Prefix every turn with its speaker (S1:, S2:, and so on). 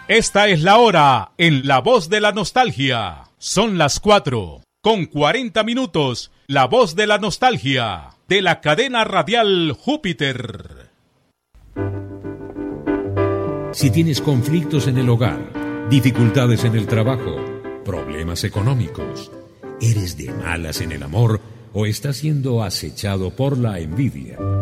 S1: Esta es la hora en La Voz de la Nostalgia. Son las 4:40. La Voz de la Nostalgia, de la cadena radial Júpiter.
S2: Si tienes conflictos en el hogar, dificultades en el trabajo, problemas económicos, eres de malas en el amor o estás siendo acechado por la envidia,